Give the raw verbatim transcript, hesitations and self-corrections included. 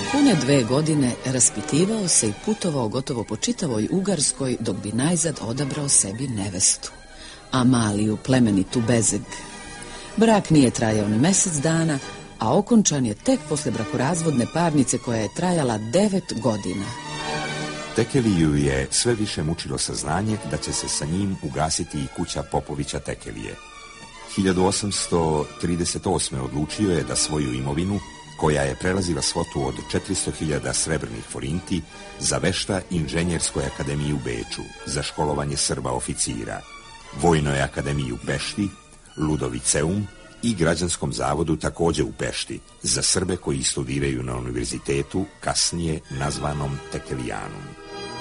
Pune dve godine raspitivao se i putovao gotovo po čitavoj Ugarskoj dok bi najzad odabrao sebi nevestu, Amaliju, plemenitu Bezeg. Brak nije trajao ni mjesec dana, a okončan je tek posle brakorazvodne parnice koja je trajala devet godina. Tekeliju je sve više mučilo saznanje da će se sa njim ugasiti i kuća Popovića Tekelije. hiljadu osamsto trideset osme. odlučio je da svoju imovinu, koja je prelazila svotu od četiristo hiljada srebrnih forinti, zavešta Inženjerskoj akademiji u Beču za školovanje Srba oficira, Vojnoj akademiji u Pešti, Ludoviceum i Građanskom zavodu također u Pešti za Srbe koji studiraju na univerzitetu, kasnije nazvanom Tekelijanum.